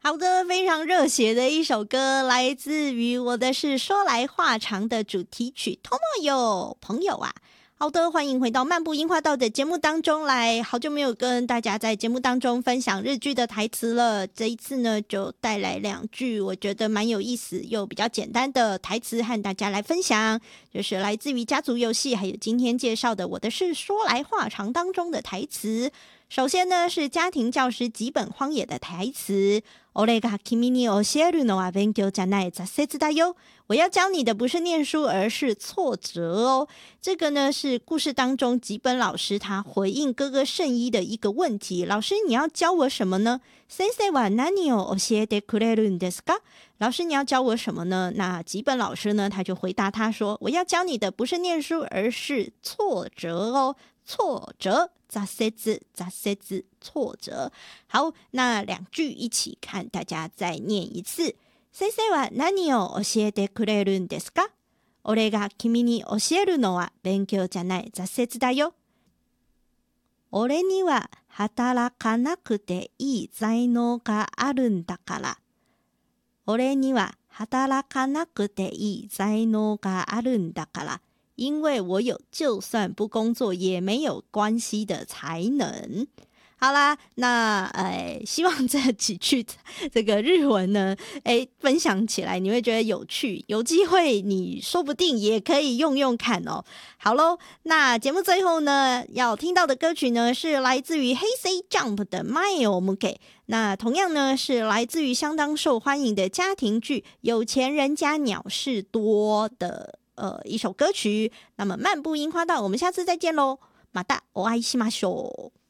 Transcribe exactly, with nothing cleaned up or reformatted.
好的，非常热血的一首歌，来自于我的是说来话长的主题曲《Tomoyo》朋友啊。好的，欢迎回到漫步樱花道的节目当中来。好久没有跟大家在节目当中分享日剧的台词了，这一次呢就带来两句我觉得蛮有意思又比较简单的台词和大家来分享，就是来自于家族游戏还有今天介绍的我的是说来话长当中的台词。首先呢是家庭教师吉本荒野的台词，俺が君に教えるのは勉強じゃない挫折だよ。我要教你的不是念书，而是挫折哦。这个呢是故事当中吉本老师他回应哥哥圣一的一个问题，老师你要教我什么呢？先生は何を教えてくれるんですか？老师你要教我什么呢？那吉本老师呢他就回答他说，我要教你的不是念书，而是挫折哦。挫折挫折挫折挫折。好，那两句一起看，大家再念一次。先生は何を教えてくれるんですか？俺が君に教えるのは勉強じゃない挫折だよ。俺には働かなくていい才能があるんだから。俺には働かなくていい才能があるんだから。因为我有就算不工作也没有关系的才能。好啦，那呃，希望这几句这个日文呢，哎，分享起来你会觉得有趣，有机会你说不定也可以用用看哦。好咯，那节目最后呢，要听到的歌曲呢是来自于 Hey! Jump 的 Mile Muke， 那同样呢是来自于相当受欢迎的家庭剧《有钱人家鸟事多》的呃一首歌曲。那么漫步樱花道，我们下次再见咯，またお会いしましょう。